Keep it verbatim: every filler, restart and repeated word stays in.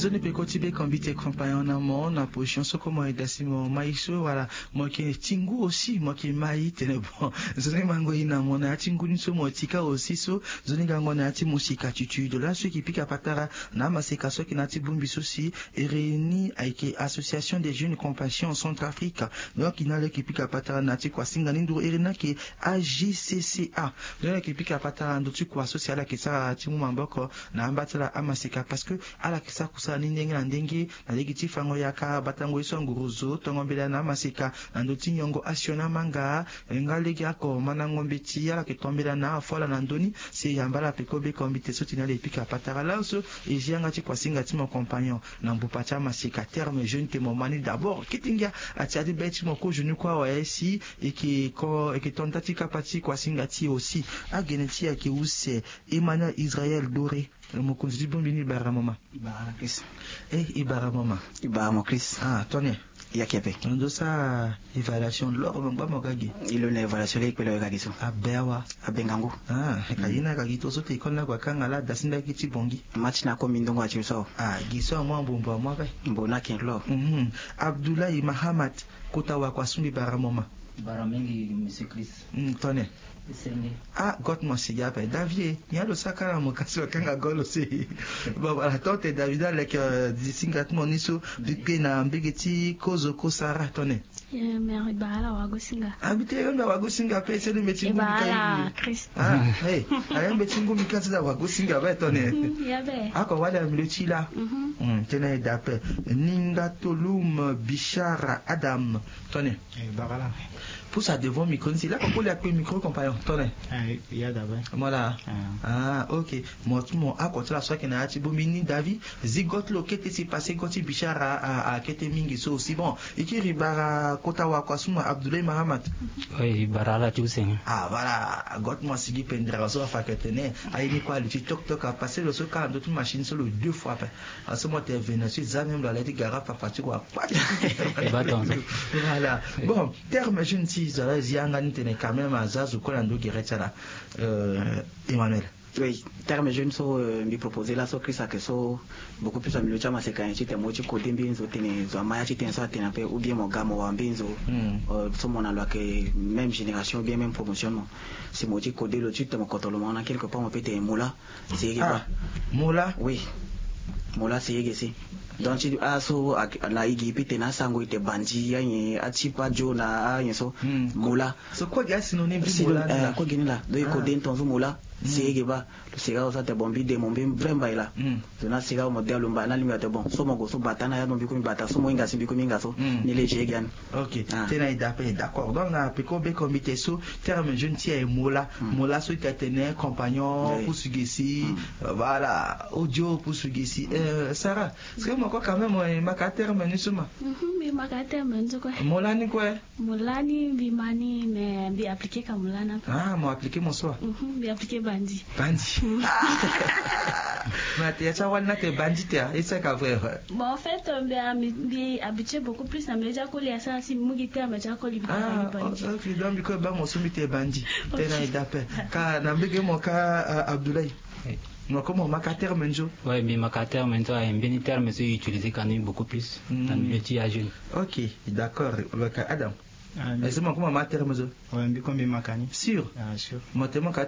zone pe kotibe kambite compagnon na mon na position soko mo edasimo maiso voilà moi qui tingu aussi moi qui mai tene bon zone mango ina mon na tingu ni so mo tika aussi so zone gango na ti musika attitude là ceux qui pique patara na maseka so qui na ti bumbi sosi et réuni avec association des jeunes compassion en Centrafrique donc il na le qui pique patara na ti kwa singa nindu erina ki A J C C A donc qui pique patara ndo ti kwa social ki sa ti mu mamboko na ambatala amaseka parce que ala kisa kusani ndenge na ndenge na legiti fango yaka batango iso nguruzo tongombela na maseka na ndoti nyongo asiona manga ngalegi ako mana ngombe ti ala ketombela na fola na ndoni se yambala pekobe kombite so tina le pika patara là so et jianga ti kwasinga ti mon compagnon na mbupacha maseka terme jeune que mon mani d'abord kitinga atiadi beti moko jeune kwa wa si et qui ko et qui tontati kapati kwasinga ti aussi a geneti ya ki use Emmanuel Israël Doré mokonzi di bombini bara mama Ibara Chris. Eh ibara mama Ibara mon Chris. Ah tonne. Ya kepe. Ndo sa évaluation lor ngba mogagi. Ilo na évaluation le kwelo kagi so. Abewa. Abengangu. Ah kayina kagi to so te konna kwa kanga la dasinda kiti bongi. Match na ko mindongo a chiso. Ah giso mo mbombo mo ba. Mbona ken lo. Mhm. Abdoulaye Mahamat kota wa kwa sumbi bara mama. Bara mingi monsieur Chris. Mm tonne. Senge. Ah, God mo si yape David, ni alo sakara mo kasi wakanga golo si. Ba wala tote David like disingat mo niso bipe na mbegeti kozo kosara tonne. Yeah, mais ibala wagosinga. Habite yomba wagosinga pe sele metingu mikai. Ibala Chris. Ah, hey, ayam metingu mikai da wagosinga ba tonne. Yabe. Ako wala mlechila. Mhm. Mm, tena dape. Ninga Tolum Bichara Adam tonne. Eh bagala. Pour ça devant micro, c'est là qu'on peut appeler micro compagnon. Tonne. Eh ya d'abord. Voilà. Ah, ok. Moi, tout mon à côté la soirée qu'on a ati bomini David, zigot lo kete si passé koti bichara à à kete mingi so aussi bon. Iki ribara kota wa kwa suma Abdoulaye Mahamat. Oui, barala tu sais. Ah voilà, got moi sigi pendra so fa ketene. Ayi ni quoi le tok tok a passé le so quand d'autres machines solo deux fois après. À ce moment t'es venu sur ça même la lettre gara fa fati quoi. Voilà. Bon, terme je ne sais zala zianga nitene quand même azazu ko lando geretala. Euh Emmanuel. Oui, terme jeune so mi proposer là so Chris que so beaucoup plus amilo chama se kan chite mo chi kode mbinzo tene zo maya chite so tene pe ou bien mon gamo wa mbinzo euh so mon alwa que même génération bien même promotion c'est mo chi kode lo chite mo kotolo mona quelque part mo pete moula c'est ah moula oui moula c'est yegesi donc tu as so na igi pite na sango ite banji yanye achipa jona yenso moula so quoi gars synonyme de moula quoi gini là do ko den tonzo moula c'est ba le sega osa te bombi de mombi vremba ila zona sega modelo mba na limi te bon so mogo so batana ya bombi ko mi bata so mo inga simbi ko mi inga so ni le jegan OK tena idapé d'accord donc na peko be comité so terme jeune tie moula moula so tetene compagnon pour sugesi voilà audio pour sugesi euh Sarah c'est moi quoi quand même ma terme ni suma mhm mais ma terme nzo quoi moula ni quoi moula ni bimani mais bi appliquer comme moula na ah moi appliquer mon soir mhm bi appliquer bandi bandi mais tu as wana te bandi te et c'est qu'à vrai bon en fait bi habitué beaucoup plus à me dire que les ça si mugi te me dire que li bandi ah ok donc ko ba mo sumi te bandi te na idape ka na mbege mo ka Abdoulaye non comment ma terme menjo ouais mais ma terme menjo a un bien terme c'est utilisé quand même beaucoup plus dans le métier à jeune. OK d'accord avec Adam. Ah, mais c'est moi comment ma terme menjo ouais mais comme makani sûr ah sûr moi tellement